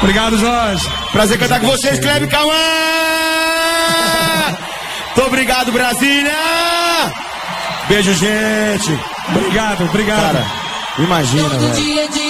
Obrigado, Jorge. Prazer cantar com vocês, Kleber Cauã! Muito obrigado, Brasília! Beijo, gente! Obrigado. Cara, imagina, velho.